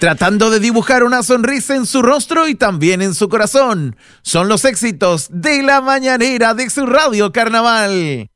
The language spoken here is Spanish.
tratando de dibujar una sonrisa en su rostro y también en su corazón. Son los éxitos de la mañanera de su Radio Carnaval.